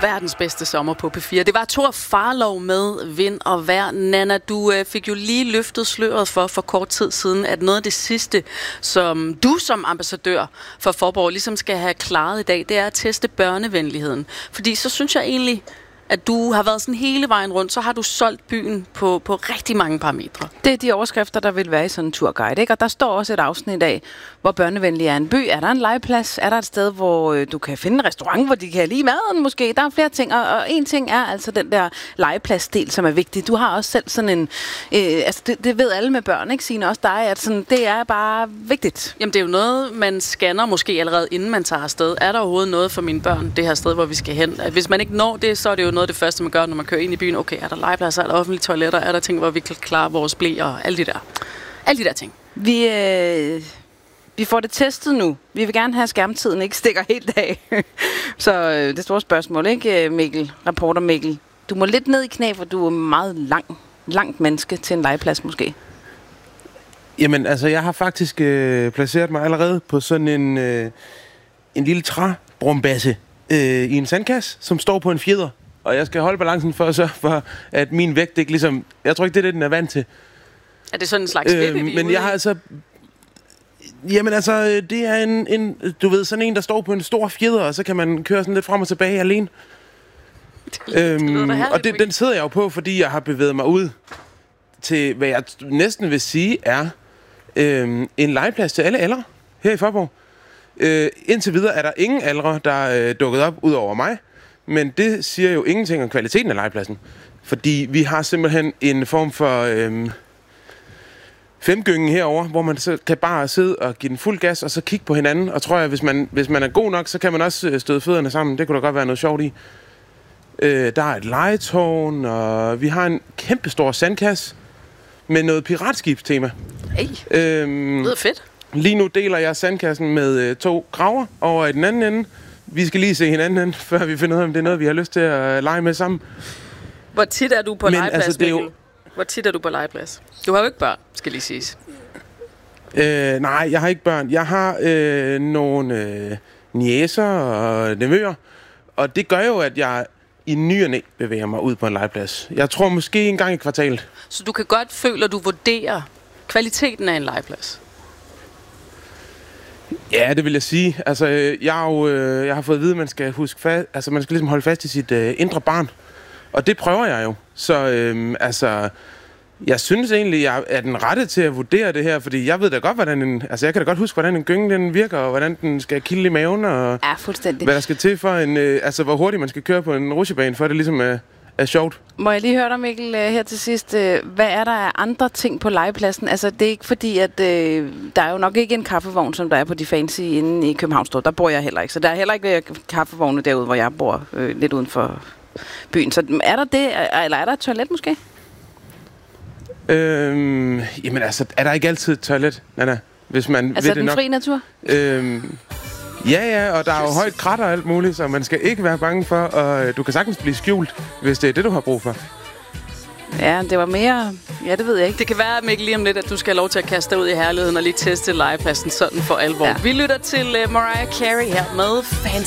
verdens bedste sommer på P4. Det var Thor Farlov med Vind og Vejr. Nanna, du fik jo lige løftet sløret for kort tid siden, at noget af det sidste, som du som ambassadør for Faaborg ligesom skal have klaret i dag, det er at teste børnevenligheden. Fordi så synes jeg egentlig, at du har været sådan hele vejen rundt, så har du solgt byen på rigtig mange parametre. Det er de overskrifter, der vil være i sådan en turguide, ikke? Og der står også et afsnit af, hvor børnevenlig er en by. Er der en legeplads? Er der et sted, hvor du kan finde en restaurant, hvor de kan lide maden måske? Der er flere ting, og en ting er altså den der legepladsdel, som er vigtig. Du har også selv sådan en... det ved alle med børn, ikke, Signe? Også dig, at sådan, det er bare vigtigt. Jamen, det er jo noget, man scanner måske allerede, inden man tager afsted. Er der overhovedet noget for mine børn, det her sted, hvor vi skal hen? Hvis man ikke når det, så er det jo noget af det første, man gør, når man kører ind i byen. Okay, er der legepladser, er der offentlige toiletter, er der ting, hvor vi kan klare vores blæ og alle de der ting. Vi får det testet nu. Vi vil gerne have, at skærmtiden ikke stikker helt af. Så det store spørgsmål, ikke, Mikkel? Reporter Mikkel. Du må lidt ned i knæ, for du er meget langt menneske til en legeplads måske. Jamen, altså, jeg har faktisk placeret mig allerede på sådan en lille træbrumbasse i en sandkasse, som står på en fjeder. Og jeg skal holde balancen for at sørge for, at min vægt ikke ligesom... Jeg tror ikke, det er det, den er vant til. Er det sådan en slags men jeg har altså... Jamen altså, det er en... Du ved, sådan en, der står på en stor fjeder, og så kan man køre sådan lidt frem og tilbage alene. Og den sidder jeg jo på, fordi jeg har bevæget mig ud til, hvad jeg næsten vil sige, er en legeplads til alle aldre her i Faaborg. Indtil videre er der ingen aldre, der er dukket op ud over mig. Men det siger jo ingenting om kvaliteten af legepladsen. Fordi vi har simpelthen en form for femgyngen herover, hvor man så kan bare sidde og give den fuld gas, og så kigge på hinanden. Og tror jeg, hvis man er god nok, så kan man også støde fødderne sammen. Det kunne da godt være noget sjovt i. Der er et legetårn, og vi har en kæmpestor sandkasse med noget piratskibstema. Hey, det lyder fedt. Lige nu deler jeg sandkassen med 2 graver over i den anden ende. Vi skal lige se hinanden, før vi finder ud af, om det er noget, vi har lyst til at lege med sammen. Hvor tit er du på legeplads, altså, Mikkel? Hvor tit er du på legeplads? Du har jo ikke børn, skal lige siges. Nej, jeg har ikke børn. Jeg har nogle niecer og nevøer. Og det gør jo, at jeg i ny og næ bevæger mig ud på en legeplads. Jeg tror måske en gang i kvartalet. Så du kan godt føle, at du vurderer kvaliteten af en legeplads? Ja, det vil jeg sige. Altså, jeg har fået at vide, at man skal huske fast, altså man skal ligesom holde fast i sit indre barn. Og det prøver jeg jo. Så jeg synes egentlig, jeg er den rette til at vurdere det her, fordi jeg ved da godt, jeg kan da godt huske, hvordan en gynge den virker, og hvordan den skal kilde i maven, og ja, fuldstændig. Hvad der skal til for hvor hurtigt man skal køre på en rutsjebane, for det ligesom er sjovt. Må jeg lige høre dig, Mikkel, her til sidst. Hvad er der af andre ting på legepladsen? Altså, det er ikke fordi, at der er jo nok ikke en kaffevogn, som der er på de fancy inde i Københavnstorv. Der bor jeg heller ikke. Så der er heller ikke kaffevogne derude, hvor jeg bor lidt uden for byen. Så er der det, eller er der et toilet måske? Jamen altså, er der ikke altid et toilet, Nanna? Hvis man altså ved den det fri natur? Ja, og der er jo højt krat og alt muligt, så man skal ikke være bange for, og du kan sagtens blive skjult, hvis det er det, du har brug for. Ja, det var mere... Ja, det ved jeg ikke. Det kan være, Mikkel, lige om lidt, at du skal have lov til at kaste dig ud i herligheden og lige teste legepladsen sådan for alvor. Ja. Vi lytter til Mariah Carey her med Fancy.